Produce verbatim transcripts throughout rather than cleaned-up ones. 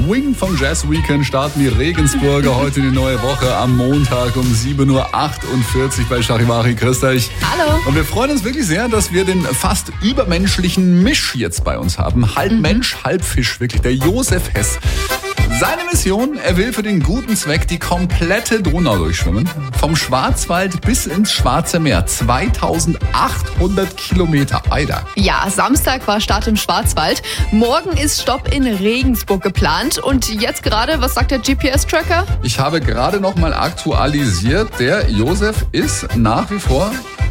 Swing vom Jazz Weekend starten die Regensburger heute in die neue Woche am Montag um sieben Uhr achtundvierzig bei Charivari. Grüß euch. Hallo. Und wir freuen uns wirklich sehr, dass wir den fast übermenschlichen Misch jetzt bei uns haben. Halb Mensch, halb Fisch, wirklich. Der Josef Hess. Seine Mission, er will für den guten Zweck die komplette Donau durchschwimmen. Vom Schwarzwald bis ins Schwarze Meer. zweitausendachthundert Kilometer. Alter. Ja, Samstag war Start im Schwarzwald. Morgen ist Stopp in Regensburg geplant. Und jetzt gerade, was sagt der G P S-Tracker? Ich habe gerade noch mal aktualisiert. Der Josef ist nach wie vor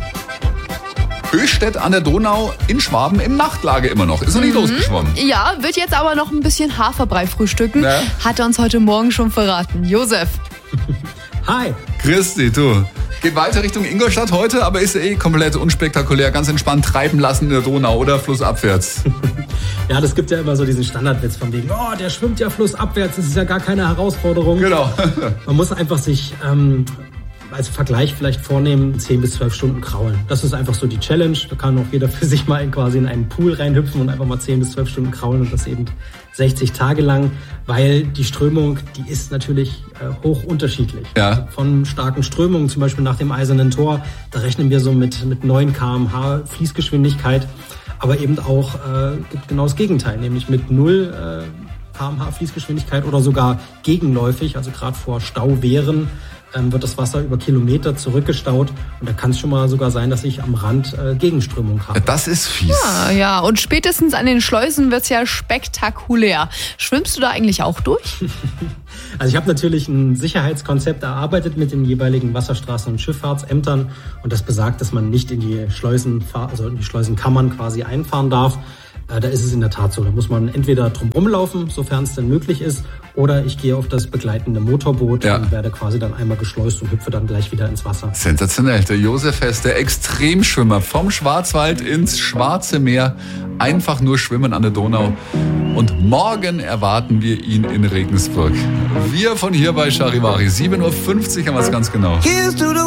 Höchstädt an der Donau in Schwaben im Nachtlager immer noch. Ist noch nicht mhm. losgeschwommen. Ja, wird jetzt aber noch ein bisschen Haferbrei frühstücken. Ja. Hat er uns heute Morgen schon verraten. Josef. Hi. Christi, du. Geht weiter Richtung Ingolstadt heute, aber ist eh komplett unspektakulär. Ganz entspannt treiben lassen in der Donau oder flussabwärts. Ja, das gibt ja immer so diesen Standardwitz von wegen, oh, der schwimmt ja flussabwärts, das ist ja gar keine Herausforderung. Genau. Man muss einfach sich ähm, als Vergleich vielleicht vornehmen, zehn bis zwölf Stunden kraulen. Das ist einfach so die Challenge. Da kann auch jeder für sich mal in quasi in einen Pool reinhüpfen und einfach mal zehn bis zwölf Stunden kraulen und das eben sechzig Tage lang, weil die Strömung, die ist natürlich äh, hoch unterschiedlich. Ja. Von starken Strömungen, zum Beispiel nach dem Eisernen Tor, da rechnen wir so mit, mit neun Kilometer pro Stunde Fließgeschwindigkeit, aber eben auch äh, gibt genau das Gegenteil, nämlich mit null äh, Kilometer pro Stunde Fließgeschwindigkeit oder sogar gegenläufig, also gerade vor Stauwehren, wird das Wasser über Kilometer zurückgestaut und da kann es schon mal sogar sein, dass ich am Rand äh, Gegenströmung habe. Das ist fies. Ja, ja, und spätestens an den Schleusen wird es ja spektakulär. Schwimmst du da eigentlich auch durch? Also ich habe natürlich ein Sicherheitskonzept erarbeitet mit den jeweiligen Wasserstraßen- und Schifffahrtsämtern und das besagt, dass man nicht in die Schleusen, also in die Schleusenkammern quasi einfahren darf. Da ist es in der Tat so. Da muss man entweder drum rumlaufen, sofern es denn möglich ist, oder ich gehe auf das begleitende Motorboot ja. und werde quasi dann einmal geschleust und hüpfe dann gleich wieder ins Wasser. Sensationell. Der Josef Hess, der Extremschwimmer vom Schwarzwald ins Schwarze Meer. Einfach nur schwimmen an der Donau. Und morgen erwarten wir ihn in Regensburg. Wir von hier bei Charivari. sieben Uhr fünfzig haben wir es ganz genau.